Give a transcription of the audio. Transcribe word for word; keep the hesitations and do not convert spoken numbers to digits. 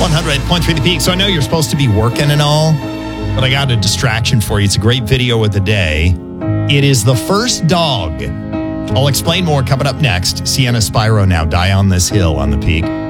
one hundred point three The Peak. So I know you're supposed to be working and all, but I got a distraction for you. It's a great video of the day. It is the first dog. I'll explain more coming up next. Sienna Spiro now, Die on This Hill on The Peak.